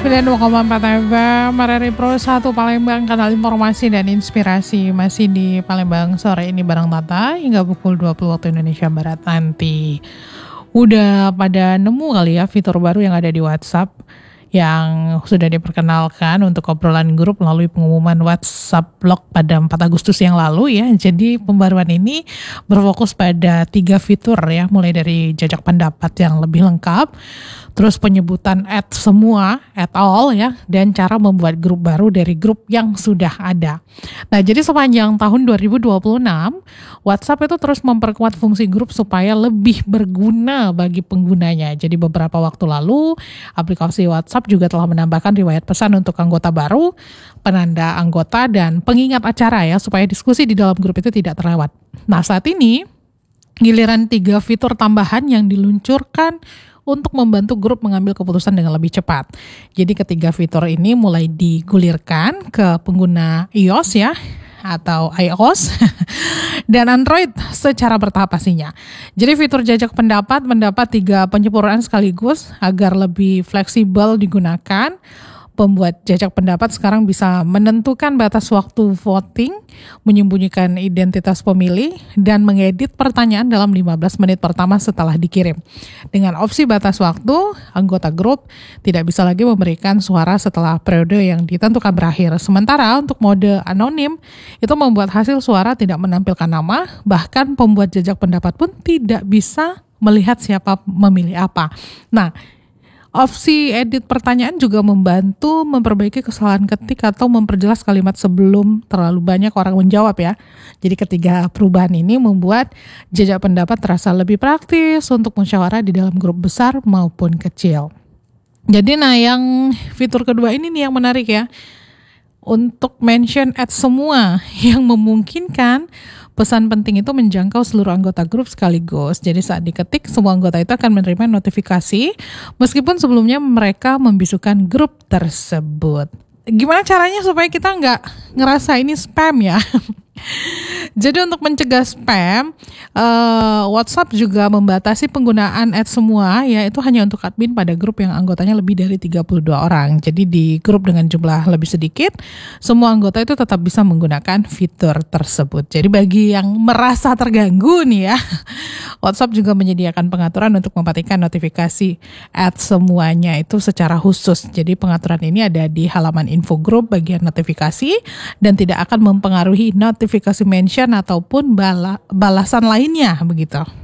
92,4 FM RRI Pro 1 Palembang, kanal informasi dan inspirasi. Masih di Palembang sore ini bareng Tata hingga pukul 20 waktu Indonesia Barat nanti. Udah pada nemu kali ya fitur baru yang ada di WhatsApp yang sudah diperkenalkan untuk obrolan grup melalui pengumuman WhatsApp Blog pada 4 Agustus yang lalu ya. Jadi pembaruan ini berfokus pada 3 fitur ya, mulai dari jajak pendapat yang lebih lengkap, terus penyebutan semua, all ya, dan cara membuat grup baru dari grup yang sudah ada. Nah, jadi sepanjang tahun 2026, WhatsApp itu terus memperkuat fungsi grup supaya lebih berguna bagi penggunanya. Jadi beberapa waktu lalu, aplikasi WhatsApp juga telah menambahkan riwayat pesan untuk anggota baru, penanda anggota, dan pengingat acara ya, supaya diskusi di dalam grup itu tidak terlewat. Nah, saat ini, giliran 3 fitur tambahan yang diluncurkan untuk membantu grup mengambil keputusan dengan lebih cepat. Jadi ketiga fitur ini mulai digulirkan ke pengguna iOS ya, atau iOS dan Android secara bertahap pastinya. Jadi fitur jajak pendapat mendapat 3 penyempurnaan sekaligus agar lebih fleksibel digunakan. Pembuat jajak pendapat sekarang bisa menentukan batas waktu voting, menyembunyikan identitas pemilih, dan mengedit pertanyaan dalam 15 menit pertama setelah dikirim. Dengan opsi batas waktu, anggota grup tidak bisa lagi memberikan suara setelah periode yang ditentukan berakhir. Sementara untuk mode anonim, itu membuat hasil suara tidak menampilkan nama, bahkan pembuat jajak pendapat pun tidak bisa melihat siapa memilih apa. Nah, opsi edit pertanyaan juga membantu memperbaiki kesalahan ketik atau memperjelas kalimat sebelum terlalu banyak orang menjawab ya. Jadi ketiga perubahan ini membuat jajak pendapat terasa lebih praktis untuk musyawarah di dalam grup besar maupun kecil. Jadi yang fitur kedua ini nih yang menarik ya. Untuk mention semua yang memungkinkan pesan penting itu menjangkau seluruh anggota grup sekaligus. Jadi saat diketik, semua anggota itu akan menerima notifikasi meskipun sebelumnya mereka membisukan grup tersebut. Gimana caranya supaya kita nggak ngerasa ini spam ya? Jadi untuk mencegah spam, WhatsApp juga membatasi penggunaan semua ya, itu hanya untuk admin pada grup yang anggotanya lebih dari 32 orang. Jadi di grup dengan jumlah lebih sedikit, semua anggota itu tetap bisa menggunakan fitur tersebut. Jadi bagi yang merasa terganggu nih ya, WhatsApp juga menyediakan pengaturan untuk mematikan notifikasi semuanya itu secara khusus. Jadi pengaturan ini ada di halaman info grup bagian notifikasi dan tidak akan mempengaruhi notifikasi mention ataupun balasan lainnya begitu.